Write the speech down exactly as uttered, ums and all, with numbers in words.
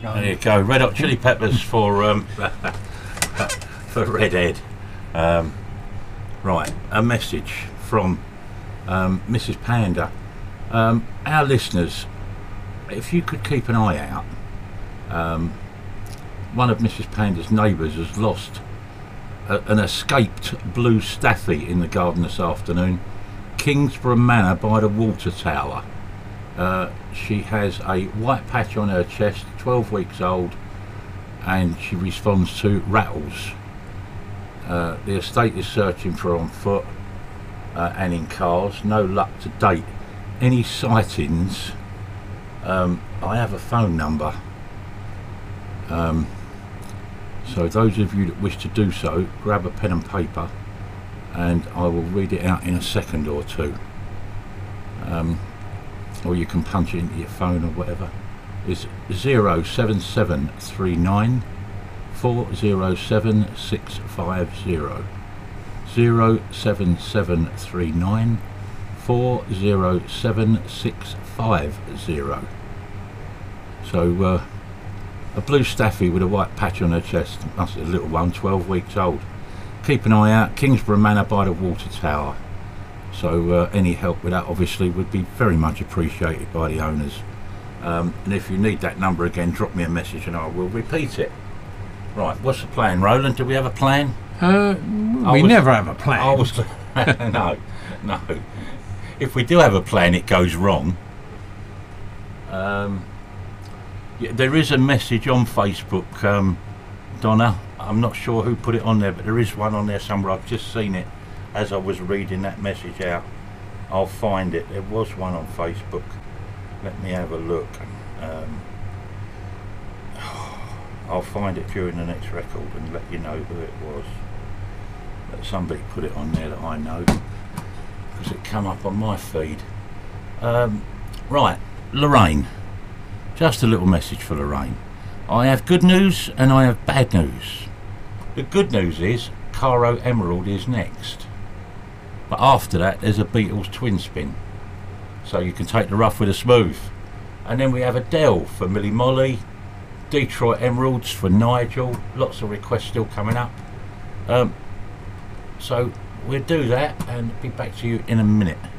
go. There you go. Red Hot Chili Peppers for um, for Redhead. Um, right, a message from um, Missus Panda. Um, our listeners, if you could keep an eye out, um, one of Missus Panda's neighbours has lost a, an escaped blue staffy in the garden this afternoon. Kingsborough Manor by the water tower. Uh, she has a white patch on her chest, twelve weeks old, and she responds to rattles. Uh, the estate is searching for her on foot uh, and in cars. No luck to date. Any sightings? Um, I have a phone number. Um, so those of you that wish to do so, grab a pen and paper, and I will read it out in a second or two. Um, or you can punch it into your phone or whatever. It's zero seven seven three nine four zero seven six five zero. zero seven seven three nine four zero seven six five zero. So uh, a blue staffy with a white patch on her chest, must be a little one, twelve weeks old. Keep an eye out, Kingsborough Manor by the water tower. So uh, any help with that obviously would be very much appreciated by the owners. Um, and if you need that number again, drop me a message and I will repeat it. Right, what's the plan, Roland? Do we have a plan? Uh, we was, never have a plan. I was, no, no. If we do have a plan, it goes wrong. Um, yeah, there is a message on Facebook, um, Donna. I'm not sure who put it on there, but there is one on there somewhere. I've just seen it as I was reading that message out. I'll find it. There was one on Facebook. Let me have a look. Um, I'll find it during the next record and let you know who it was. But somebody put it on there that I know, because it come up on my feed. Um, right, Lorraine. Just a little message for Lorraine. I have good news and I have bad news. The good news is Caro Emerald is next. But after that there's a Beatles twin spin. So you can take the rough with the smooth. And then we have Adele for Millie Molly. Detroit Emeralds for Nigel. Lots of requests still coming up. Um, so we'll do that and be back to you in a minute.